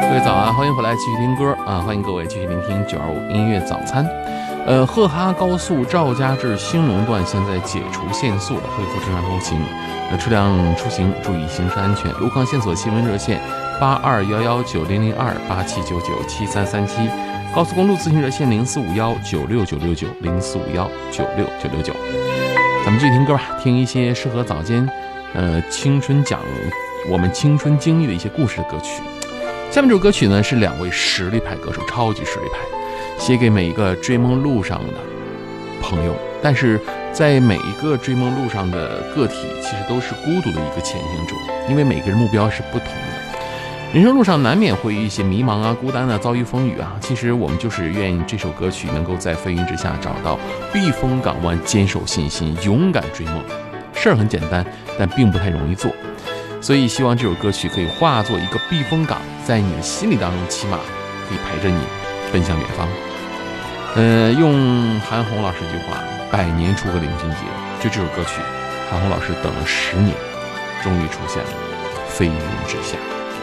各位早啊，欢迎回来继续听歌啊！欢迎各位继续聆听925音乐早餐。赫哈高速赵家至兴隆段现在解除限速了，恢复正常通行。车辆出行注意行车安全。路况线索新闻热线8211900287997337，高速公路咨询热线0451969969，0451969969。咱们继续听歌吧，听一些适合早间，青春讲我们青春经历的一些故事的歌曲。下面这首歌曲呢是2位实力派歌手，超级实力派，写给每一个追梦路上的朋友。但是在每一个追梦路上的个体，其实都是孤独的一个前行者，因为每个人目标是不同的。人生路上难免会有一些迷茫啊、孤单啊、遭遇风雨啊。其实我们就是愿意这首歌曲能够在飞云之下找到避风港湾，坚守信心，勇敢追梦。事儿很简单，但并不太容易做。所以希望这首歌曲可以化作一个避风港，在你的心里当中，起码可以陪着你奔向远方。用韩红老师一句话，100年出个林俊杰，就这首歌曲，韩红老师等了10年，终于出现了飞云之下。